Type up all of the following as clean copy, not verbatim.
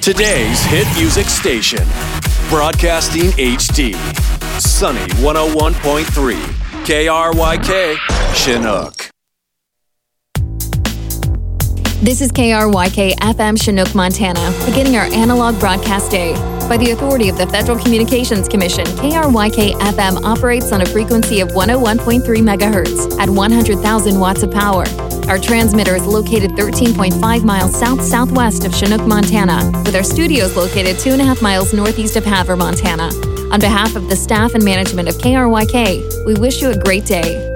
Today's hit music station. Broadcasting HD. Sunny 101.3. KRYK, Chinook. This is KRYK FM Chinook, Montana, beginning our analog broadcast day. By the authority of the Federal Communications Commission, KRYK FM operates on a frequency of 101.3 megahertz at 100,000 watts of power. Our transmitter is located 13.5 miles south-southwest of Chinook, Montana, with our studios located 2.5 miles northeast of Havre, Montana. On behalf of the staff and management of KRYK, we wish you a great day.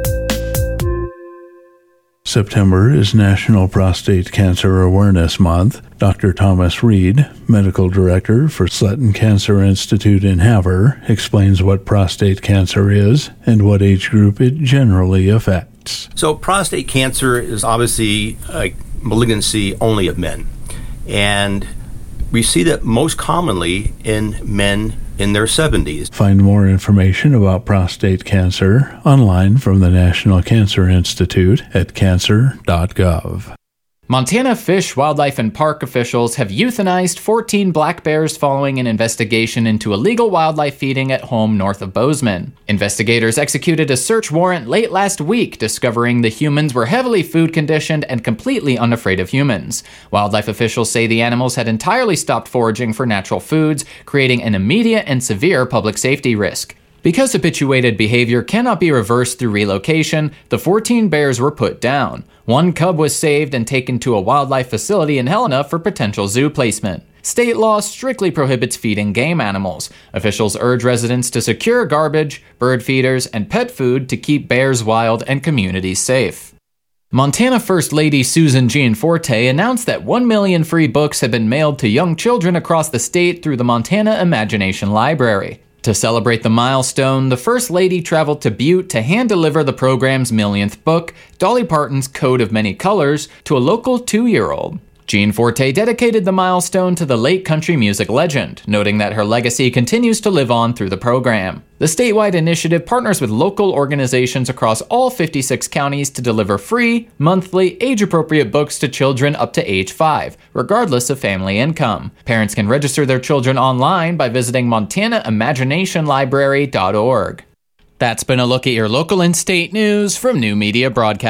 September is National Prostate Cancer Awareness Month. Dr. Thomas Reed, Medical Director for Sutton Cancer Institute in Havre, explains what prostate cancer is and what age group it generally affects. So prostate cancer is obviously a malignancy only of men. And we see that most commonly in men in their 70s. Find more information about prostate cancer online from the National Cancer Institute at cancer.gov. Montana Fish, Wildlife, and Park officials have euthanized 14 black bears following an investigation into illegal wildlife feeding at home north of Bozeman. Investigators executed a search warrant late last week, discovering the humans were heavily food conditioned and completely unafraid of humans. Wildlife officials say the animals had entirely stopped foraging for natural foods, creating an immediate and severe public safety risk. Because habituated behavior cannot be reversed through relocation, the 14 bears were put down. One cub was saved and taken to a wildlife facility in Helena for potential zoo placement. State law strictly prohibits feeding game animals. Officials urge residents to secure garbage, bird feeders, and pet food to keep bears wild and communities safe. Montana First Lady Susan Gianforte announced that 1 million free books have been mailed to young children across the state through the Montana Imagination Library. To celebrate the milestone, the First Lady traveled to Butte to hand-deliver the program's millionth book, Dolly Parton's Coat of Many Colors, to a local 2-year-old. Gianforte dedicated the milestone to the late country music legend, noting that her legacy continues to live on through the program. The statewide initiative partners with local organizations across all 56 counties to deliver free, monthly, age-appropriate books to children up to age 5, regardless of family income. Parents can register their children online by visiting montanaimaginationlibrary.org. That's been a look at your local and state news from New Media Broadcasting.